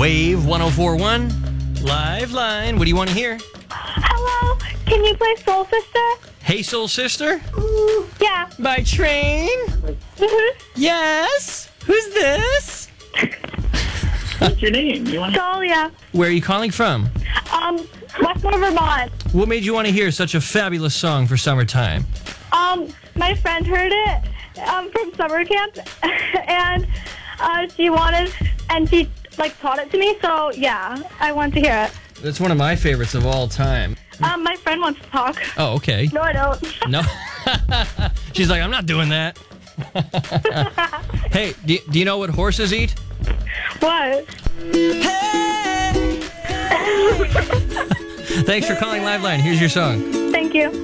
Wave 1041, Live Line. What do you want to hear? Hello, can you play Soul Sister? Hey, Soul Sister? Yeah. By Train? Mm-hmm. Yes. Who's this? What's your name? Soul, yeah. Where are you calling from? Westmore, Vermont. What made you want to hear such a fabulous song for summertime? My friend heard it from summer camp, and she taught it to me, so yeah, I want to hear it. That's one of my favorites of all time. My friend wants to talk. Oh, okay. No, I don't. No. She's like, I'm not doing that. Hey, do you know what horses eat? What? Thanks for calling Live Line. Here's your song. Thank you.